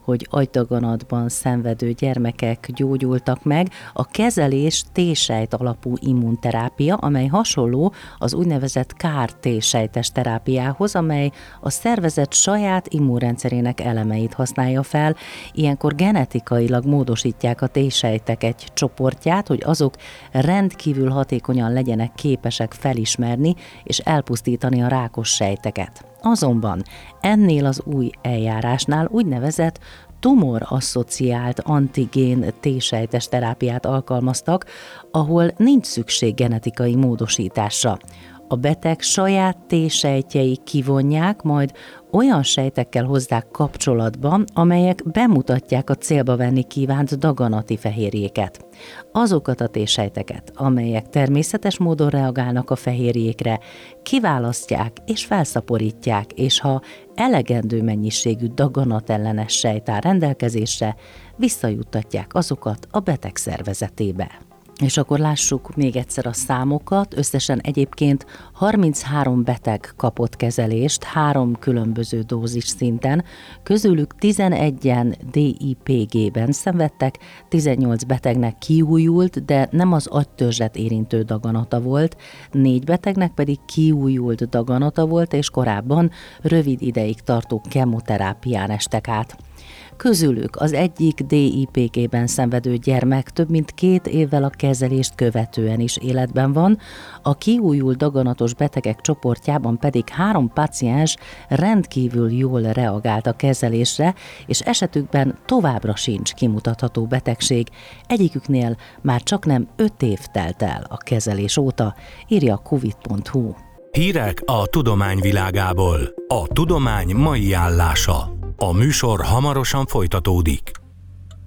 hogy agydaganatban szenvedő gyermekek gyógyultak meg. A kezelés T-sejt alapú immunterápia, amely hasonló az úgynevezett CAR T-sejtes terápiához, amely a szervezet saját immunrendszerének elemeit használja fel. Ilyenkor genetikailag módosítják a T-sejtek egy csoportját, hogy azok rendkívül hatékonyan legyenek képesek felismerni és elpusztítani a rákos sejteket. Azonban ennél az új eljárásnál úgynevezett tumor-asszociált antigén T-sejtes terápiát alkalmaztak, ahol nincs szükség genetikai módosításra. A beteg saját T-sejtjei kivonják, majd olyan sejtekkel hozzák kapcsolatba, amelyek bemutatják a célba venni kívánt daganati fehérjéket. Azokat a T-sejteket, amelyek természetes módon reagálnak a fehérjékre, kiválasztják és felszaporítják, és ha elegendő mennyiségű daganatellenes sejt áll rendelkezésre, visszajuttatják azokat a beteg szervezetébe. És akkor lássuk még egyszer a számokat. Összesen egyébként 33 beteg kapott kezelést 3 különböző dózis szinten, közülük 11-en DIPG-ben szenvedtek, 18 betegnek kiújult, de nem az agytörzset érintő daganata volt, 4 betegnek pedig kiújult daganata volt, és korábban rövid ideig tartó kemoterápián estek át. Közülük az egyik DIPG-ben szenvedő gyermek több mint 2 évvel a kezelést követően is életben van, a kiújult daganatos betegek csoportjában pedig 3 páciens rendkívül jól reagált a kezelésre, és esetükben továbbra sincs kimutatható betegség. Egyiküknél már csaknem 5 év telt el a kezelés óta, írja a covid.hu. Hírek a tudomány világából. A tudomány mai állása. A műsor hamarosan folytatódik.